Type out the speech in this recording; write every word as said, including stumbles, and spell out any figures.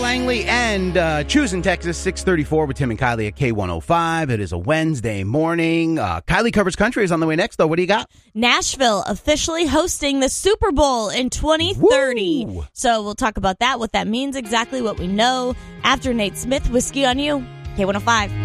Langley and uh, Choosing Texas, six thirty-four with Tim and Kylie at K one oh five. It is a Wednesday morning. Uh, Kylie Covers Country is on the way next, though. What do you got? Nashville officially hosting the Super Bowl in twenty thirty. Woo! So we'll talk about that, what that means, exactly what we know, after Nate Smith, Whiskey on You, K one oh five.